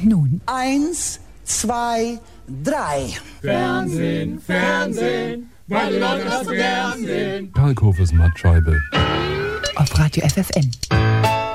nun? 1, 2, 3. Fernsehen, Fernsehen, weil die Leute das so gern sehen. Kalkhofes Mattscheibe. Auf Radio FFN.